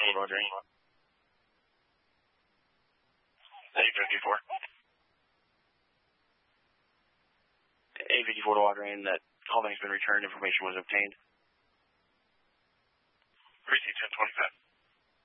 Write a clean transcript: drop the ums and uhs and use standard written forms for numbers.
Roger. 854. 854 to Wadrain, that callback's been returned, information was obtained. Precinct 1025.